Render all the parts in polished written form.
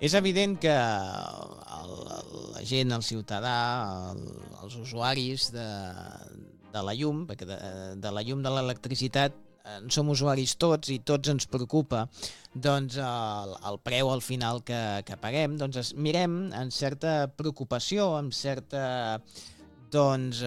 És evident que la gent, el ciutadà, els usuaris de la llum, perquè de la llum de l'electricitat en som usuaris tots i tots ens preocupa doncs el preu al final que paguem, doncs mirem amb certa preocupació, amb certa doncs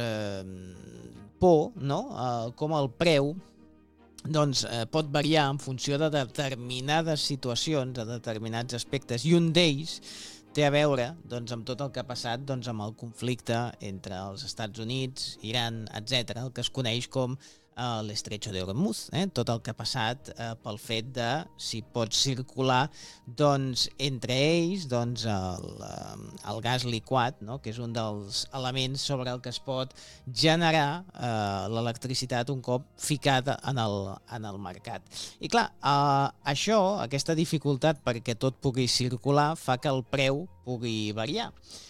por, no? Com el preu doncs pot variar en funció de determinades situacions, de determinats aspectes, i un d'ells té a veure doncs, amb tot el que ha passat doncs, amb el conflicte entre els Estats Units, Iran, etc., el que es coneix com l'Estretxo de Hormuz, tot el que ha passat pel fet de si pot circular doncs, entre ells doncs, el gas liquat, no? Que és un dels elements sobre el que es pot generar l'electricitat un cop ficada en el mercat. I clar, això, aquesta dificultat perquè tot pugui circular fa que el preu pugui variar.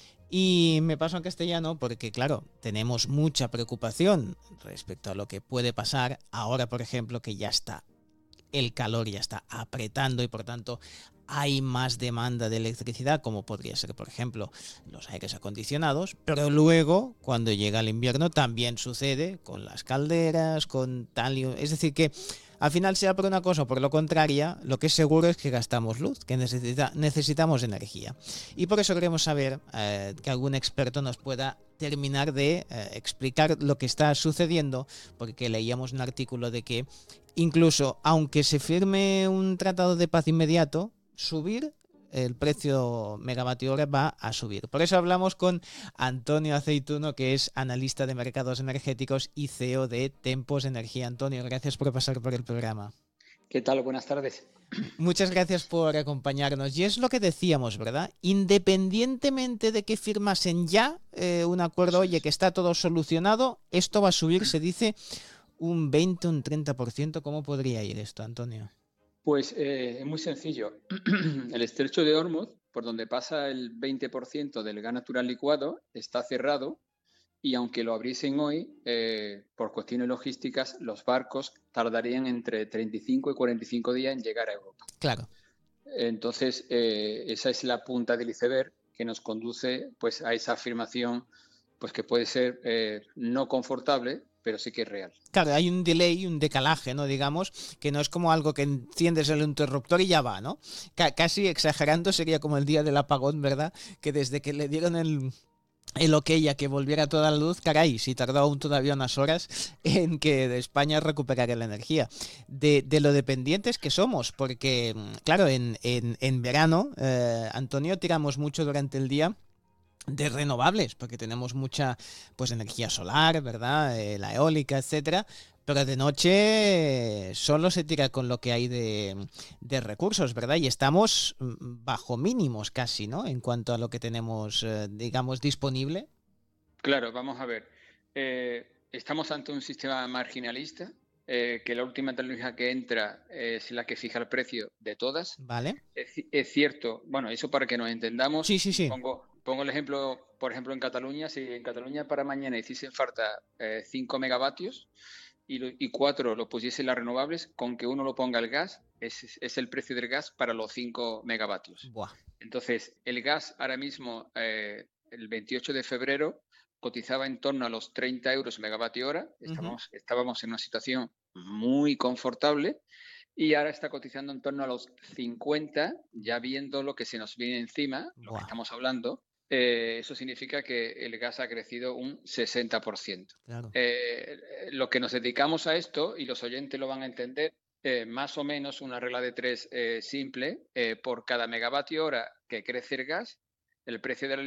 Y me paso en castellano porque, claro, tenemos mucha preocupación respecto a lo que puede pasar ahora, por ejemplo, que ya está el calor ya está apretando y por tanto hay más demanda de electricidad, como podría ser, por ejemplo, los aires acondicionados, pero luego, cuando llega el invierno, también sucede con las calderas, con tal... Es decir, que al final, sea por una cosa o por lo contraria, lo que es seguro es que gastamos luz, que necesitamos energía. Y por eso queremos saber que algún experto nos pueda terminar de explicar lo que está sucediendo, porque leíamos un artículo de que incluso aunque se firme un tratado de paz inmediato, subir el precio megavatio hora va a subir. Por eso hablamos con Antonio Aceituno, que es analista de mercados energéticos y CEO de Tempos Energía. Antonio, gracias por pasar por el programa. ¿Qué tal? Buenas tardes. Muchas gracias por acompañarnos. Y es lo que decíamos, ¿verdad? Independientemente de que firmasen ya un acuerdo, oye, que está todo solucionado, esto va a subir, se dice, un 20, un 30%. ¿Cómo podría ir esto, Antonio? Pues es muy sencillo. El estrecho de Hormuz, por donde pasa el 20% del gas natural licuado, está cerrado y aunque lo abriesen hoy, por cuestiones logísticas, los barcos tardarían entre 35 y 45 días en llegar a Europa. Claro. Entonces, esa es la punta del iceberg que nos conduce pues, a esa afirmación pues, que puede ser no confortable, pero sí que es real. Claro, hay un delay, un decalaje, ¿no? Digamos, que no es como algo que enciendes el interruptor y ya va, ¿no? Casi exagerando sería como el día del apagón, ¿verdad? Que desde que le dieron el ok a que volviera toda la luz, caray, si tardó aún todavía unas horas en que de España recuperara la energía. De lo dependientes que somos, porque, claro, en verano, Antonio, tiramos mucho durante el día de renovables, porque tenemos mucha pues energía solar, ¿verdad? La eólica, etcétera. Pero de noche solo se tira con lo que hay de recursos, ¿verdad? Y estamos bajo mínimos casi, ¿no? En cuanto a lo que tenemos, digamos, disponible. Claro, vamos a ver. Estamos ante un sistema marginalista, que la última tecnología que entra es la que fija el precio de todas. Vale. Es cierto, bueno, eso para que nos entendamos, Sí, sí, sí. pongo el ejemplo, por ejemplo, en Cataluña, si en Cataluña para mañana hiciesen falta 5 megavatios y 4 lo pusiesen las renovables, con que uno lo ponga el gas, es el precio del gas para los 5 megavatios. Buah. Entonces, el gas ahora mismo, el 28 de febrero, cotizaba en torno a los 30 euros megavatio hora. Estábamos en una situación muy confortable y ahora está cotizando en torno a los 50, ya viendo lo que se nos viene encima, lo que estamos hablando. Eso significa que el gas ha crecido un 60%. Claro. Lo que nos dedicamos a esto, y los oyentes lo van a entender, más o menos una regla de 3 simple, por cada megavatio hora que crece el gas, el precio de la